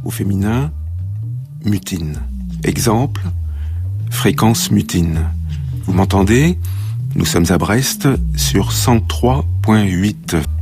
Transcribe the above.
au féminin, mutine. Exemple, fréquence mutine. Vous m'entendez ? Nous sommes à Brest sur 103.8.